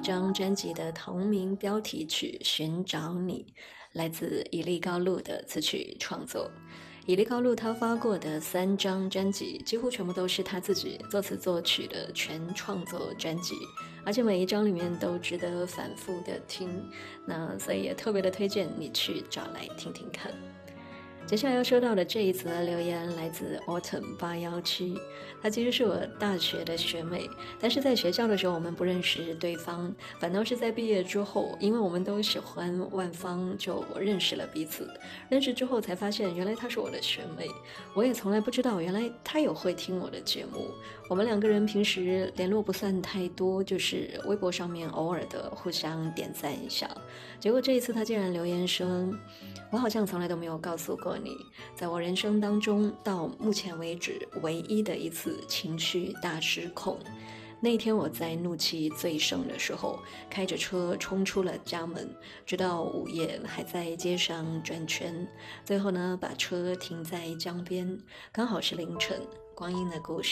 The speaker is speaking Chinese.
张专辑的同名标题曲《寻找你》，来自伊利高路的词曲创作。伊利高路他发过的3张专辑几乎全部都是他自己作词作曲的全创作专辑，而且每一张里面都值得反复的听，那所以也特别的推荐你去找来听听看。接下来要说到的这一则留言来自 Autumn817， 她其实是我大学的学妹，但是在学校的时候我们不认识对方，反倒是在毕业之后，因为我们都喜欢万芳，就认识了彼此。认识之后才发现，原来她是我的学妹，我也从来不知道原来她有会听我的节目。我们2个人平时联络不算太多，就是微博上面偶尔的互相点赞一下。结果这一次她竟然留言说，我好像从来都没有告诉过你，在我人生当中到目前为止唯一的一次情绪大失控。那天我在怒气最盛的时候，开着车冲出了家门，直到午夜还在街上转圈，最后呢把车停在江边，刚好是凌晨。光阴的故事